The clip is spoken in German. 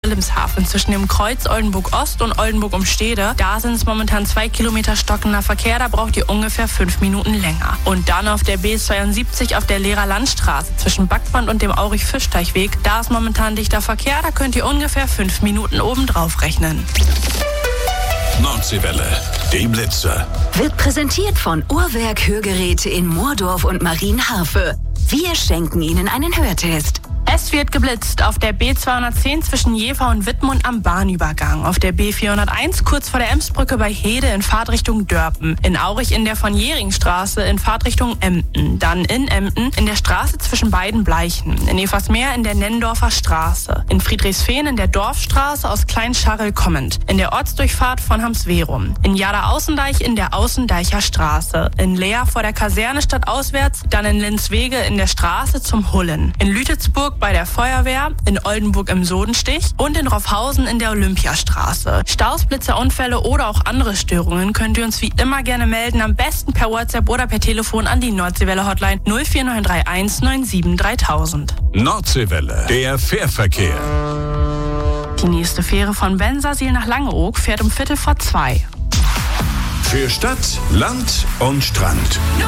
Wilhelmshaven zwischen dem Kreuz Oldenburg-Ost und Oldenburg-Umstede. Da sind es momentan 2 Kilometer stockender Verkehr, da braucht ihr ungefähr 5 Minuten länger. Und dann auf der B72 auf der Lehrer Landstraße zwischen Backband und dem Aurich-Fischteichweg. Da ist momentan dichter Verkehr, da könnt ihr ungefähr 5 Minuten obendrauf rechnen. Nordseewelle, die Blitzer. Wird präsentiert von Uhrwerk Hörgeräte in Moordorf und Marienharfe. Wir schenken Ihnen einen Hörtest. Es wird geblitzt auf der B210 zwischen Jever und Wittmund am Bahnübergang, auf der B401 kurz vor der Emsbrücke bei Hede in Fahrtrichtung Dörpen, in Aurich in der von Jähringstraße in Fahrtrichtung Emden, dann in Emden in der Straße zwischen beiden Bleichen, in Eversmeer in der Nennendorfer Straße, in Friedrichsfehn in der Dorfstraße aus Kleinscharrel kommend, in der Ortsdurchfahrt von Hamsverum, in Jada-Außendeich in der Außendeicher Straße, in Leer vor der Kaserne stadtauswärts, dann in Linswege in der Straße zum Hullen, in Lütetsburg bei der Feuerwehr, in Oldenburg im Sodenstich und in Roffhausen in der Olympiastraße. Staus, Blitzer, Unfälle oder auch andere Störungen könnt ihr uns wie immer gerne melden, am besten per WhatsApp oder per Telefon an die Nordseewelle Hotline 04931 97 3000. Nordseewelle, der Fährverkehr. Die nächste Fähre von Bensersiel nach Langeoog fährt um 1:45. Für Stadt, Land und Strand.